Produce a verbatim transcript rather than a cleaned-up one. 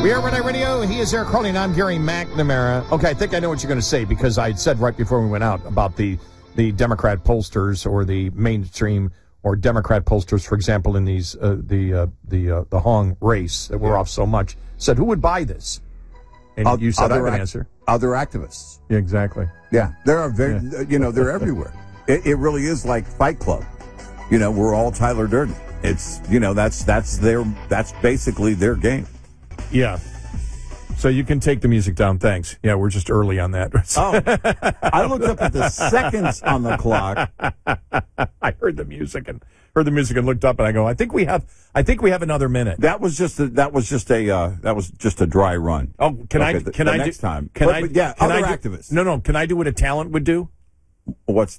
We are Red Eye Radio. He is Eric Carling. I'm Gary McNamara. Okay, I think I know what you're going to say because I said right before we went out about the, the Democrat pollsters or the mainstream or Democrat pollsters, for example, in these uh, the uh, the uh, the Hong race that we're off so much, said who would buy this? And o- you said I would act- answer. Other activists. Yeah, exactly. Yeah, there are very, Yeah. you know, they're everywhere. It, it really is like Fight Club. You know, we're all Tyler Durden. It's, you know, that's that's their that's basically their game. Yeah. So you can take the music down. Thanks. Yeah, we're just early on that. Oh, I looked up at the seconds on the clock. I heard the music and heard the music and looked up and I go, I think we have, I think we have another minute. That was just a, that was just a uh, that was just a dry run. Oh, can okay, I? the, Can the I next do, time? Can but, I? But yeah, can other I do, activists. No, no. Can I do what a talent would do? What's